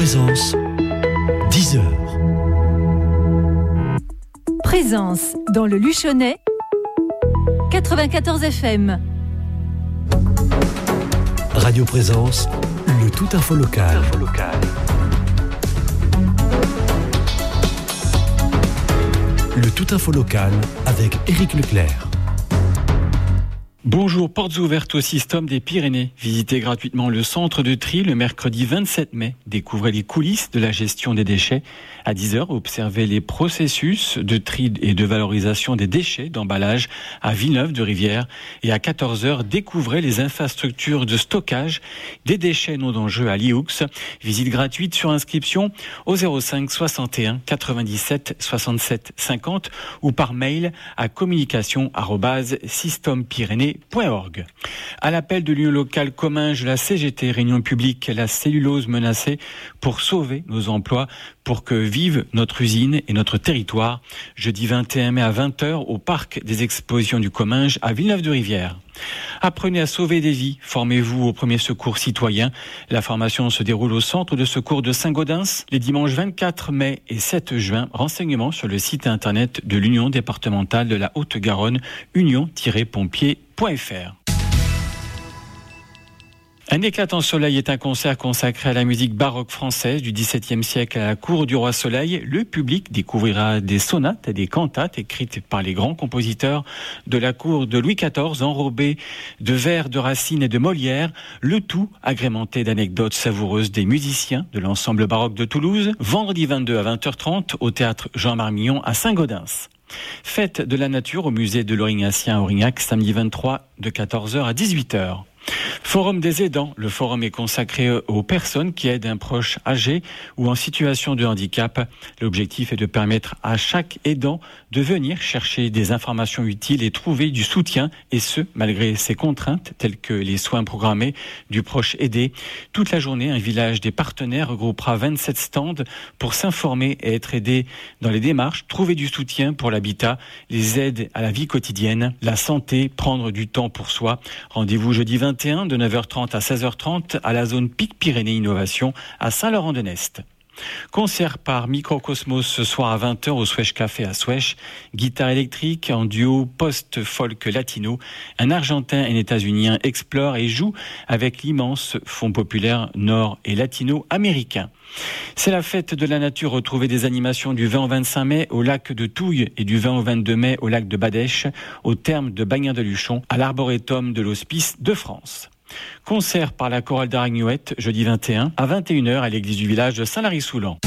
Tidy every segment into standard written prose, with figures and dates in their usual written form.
Présence, 10 heures. Présence dans le Luchonnais, 94 FM. Radio Présence, le tout info local. Le tout info local avec Éric Leclerc. Bonjour, portes ouvertes au Système des Pyrénées. Visitez gratuitement le centre de tri le mercredi 27 mai. Découvrez les coulisses de la gestion des déchets. À 10h, observez les processus de tri et de valorisation des déchets d'emballage à Villeneuve-de-Rivière. Et à 14h, découvrez les infrastructures de stockage des déchets non dangereux à Lioux. Visite gratuite sur inscription au 05 61 97 67 50 ou par mail à communication@systempyrénées.org. À l'appel de l'Union locale Comminges, la CGT, réunion publique, la cellulose menacée pour sauver nos emplois, pour que vive notre usine et notre territoire. Jeudi 21 mai à 20h au parc des expositions du Comminges à Villeneuve-de-Rivière. Apprenez à sauver des vies. Formez-vous au premier secours citoyen. La formation se déroule au centre de secours de Saint-Gaudens les dimanches 24 mai et 7 juin. Renseignements sur le site internet de l'Union départementale de la Haute-Garonne, union-pompier.fr. Un éclatant soleil est un concert consacré à la musique baroque française du XVIIe siècle à la cour du roi Soleil. Le public découvrira des sonates et des cantates écrites par les grands compositeurs de la cour de Louis XIV, enrobés de vers de Racine et de Molière, le tout agrémenté d'anecdotes savoureuses des musiciens de l'ensemble baroque de Toulouse. Vendredi 22 à 20h30 au théâtre Jean Marmillon à Saint-Gaudens. Fête de la nature au musée de l'Aurignacien à Aurignac, samedi 23 de 14h à 18h. Forum des aidants. Le forum est consacré aux personnes qui aident un proche âgé ou en situation de handicap. L'objectif est de permettre à chaque aidant de venir chercher des informations utiles et trouver du soutien, et ce, malgré ses contraintes telles que les soins programmés du proche aidé. Toute la journée, un village des partenaires regroupera 27 stands pour s'informer et être aidé dans les démarches, trouver du soutien pour l'habitat, les aides à la vie quotidienne, la santé, prendre du temps pour soi. Rendez-vous jeudi 21 de 9h30 à 16h30 à la zone Pic Pyrénées Innovation à Saint-Laurent-de-Nest. Concert par Microcosmos ce soir à 20h au Swèche Café à Swèche. Guitare électrique en duo post-folk latino. Un Argentin et un États-Unien explorent et jouent avec l'immense fonds populaire nord- et latino-américain. C'est la fête de la nature. Retrouvez des animations du 20 au 25 mai au lac de Touille et du 20 au 22 mai au lac de Badèche, au terme de Bagnères-de-Luchon, à l'Arboretum de l'Hospice de France. Concert par la chorale d'Aragnouette, jeudi 21 à 21h à l'église du village de Saint-Lary-Soulan.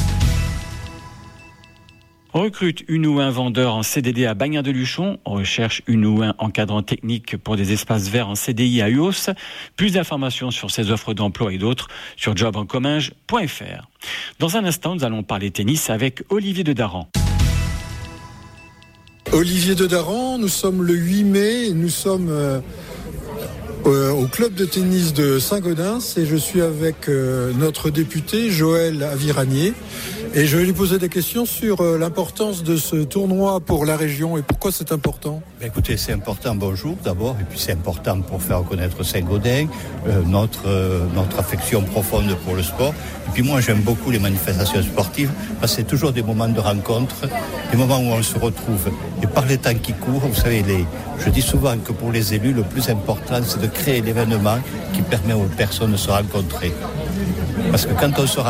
On recrute une ou un vendeur en CDD à Bagnères-de-Luchon. On recherche une ou un encadrant technique pour des espaces verts en CDI à UOS. Plus d'informations sur ces offres d'emploi et d'autres sur jobencomminges.fr. Dans un instant, nous allons parler tennis avec Olivier de Daran. Olivier de Daran, nous sommes le 8 mai, nous sommes au club de tennis de Saint-Gaudens et je suis avec notre député Joël Aviragné et je vais lui poser des questions sur l'importance de ce tournoi pour la région et pourquoi c'est important. Écoutez, c'est important, bonjour d'abord, et puis c'est important pour faire connaître Saint-Gaudens, notre affection profonde pour le sport. Et puis moi j'aime beaucoup les manifestations sportives parce que c'est toujours des moments de rencontre, des moments où on se retrouve. Et par les temps qui courent, vous savez, je dis souvent que pour les élus, le plus important c'est de créer l'événement qui permet aux personnes de se rencontrer. Parce que quand on se